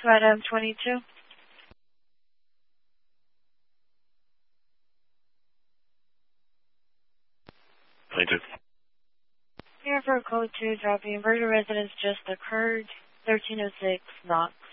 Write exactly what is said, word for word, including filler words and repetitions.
Madam twenty-two. twenty-two. Here for code two, dropping inverter residence just occurred, thirteen oh six Knox.